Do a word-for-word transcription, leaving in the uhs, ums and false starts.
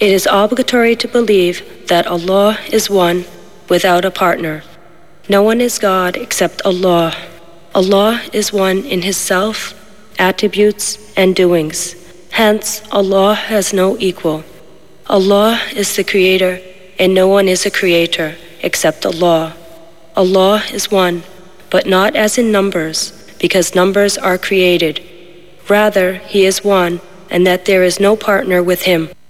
It is obligatory to believe that Allah is one without a partner. No one is God except Allah. Allah is one in His self, attributes, and doings. Hence, Allah has no equal. Allah is the creator, and no one is a creator except Allah. Allah is one, but not as in numbers, because numbers are created. Rather, He is one, and that there is no partner with Him.